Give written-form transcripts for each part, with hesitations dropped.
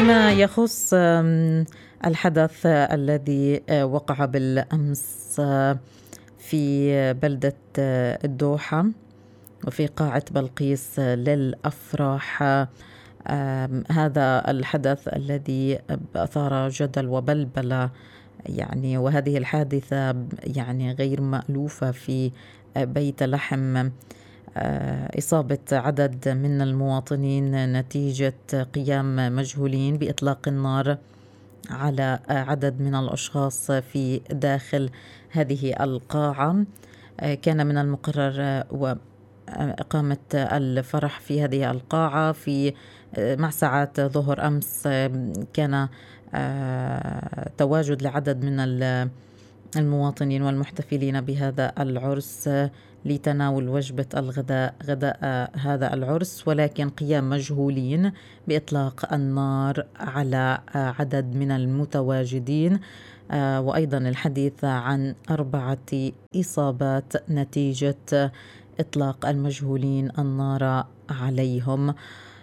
فيما يخص الحدث الذي وقع بالأمس في بلدة الدوحة وفي قاعة بلقيس للأفراح، هذا الحدث الذي أثار جدل وبلبلة، وهذه الحادثة غير مألوفة في بيت لحم، إصابة عدد من المواطنين نتيجة قيام مجهولين بإطلاق النار على عدد من الأشخاص في داخل هذه القاعة. كان من المقرر إقامة الفرح في هذه القاعة في مع ساعات ظهر أمس. كان تواجد لعدد من المواطنين والمحتفلين بهذا العرس لتناول وجبة الغداء غداء هذا العرس، ولكن قيام مجهولين بإطلاق النار على عدد من المتواجدين، وأيضا الحديث عن 4 إصابات نتيجة إطلاق المجهولين النار عليهم.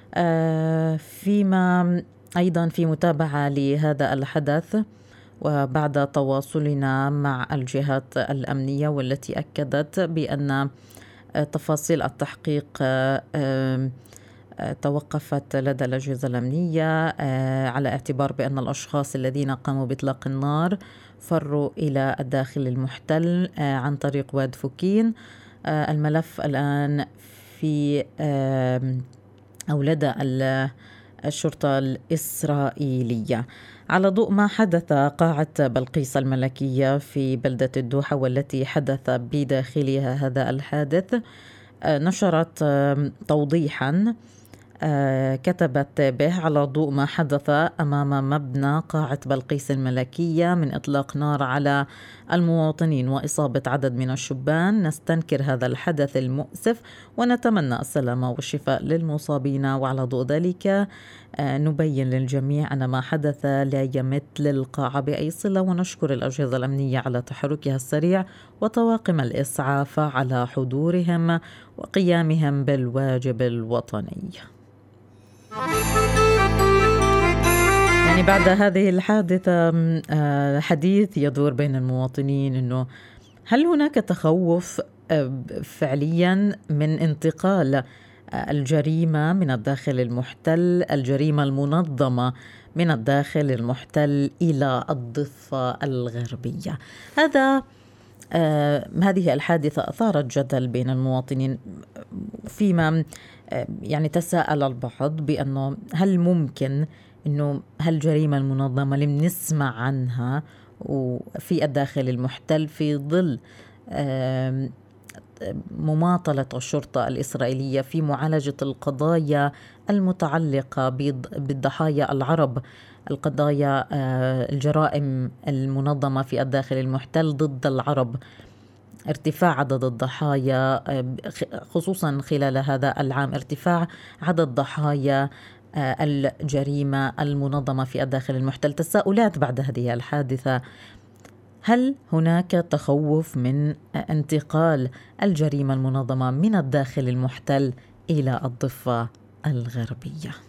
فيما أيضا في متابعة لهذا الحدث وبعد تواصلنا مع الجهات الأمنية والتي أكدت بأن تفاصيل التحقيق توقفت لدى الأجهزة الأمنية على اعتبار بأن الأشخاص الذين قاموا بإطلاق النار فروا إلى الداخل المحتل عن طريق واد فوكين. الملف الآن في أو لدى الشرطة الإسرائيلية. على ضوء ما حدث قاعة بلقيس الملكية في بلدة الدوحة والتي حدث بداخلها هذا الحادث، نشرت توضيحا كتبت به: على ضوء ما حدث أمام مبنى قاعة بلقيس الملكية من إطلاق نار على المواطنين وإصابة عدد من الشبان، نستنكر هذا الحدث المؤسف ونتمنى السلامة والشفاء للمصابين. وعلى ضوء ذلك نبين للجميع أن ما حدث لا يمت للقاعة بأي صلة، ونشكر الأجهزة الأمنية على تحركها السريع وطواقم الإسعاف على حضورهم وقيامهم بالواجب الوطني. بعد هذه الحادثة حديث يدور بين المواطنين أنه هل هناك تخوف فعليا من انتقال الجريمة من الداخل المحتل، الجريمة المنظمة من الداخل المحتل إلى الضفة الغربية؟ هذه الحادثة أثارت جدل بين المواطنين، فيما تساءل البعض بأنه هل ممكن أنه هالجريمة المنظمة اللي بنسمع عنها وفي الداخل المحتل في ظل مماطلة الشرطة الإسرائيلية في معالجة القضايا المتعلقة بالضحايا العرب، القضايا الجرائم المنظمة في الداخل المحتل ضد العرب، ارتفاع عدد الضحايا خصوصا خلال هذا العام، ارتفاع عدد ضحايا الجريمة المنظمة في الداخل المحتل. تساؤلات بعد هذه الحادثة: هل هناك تخوف من انتقال الجريمة المنظمة من الداخل المحتل إلى الضفة الغربية؟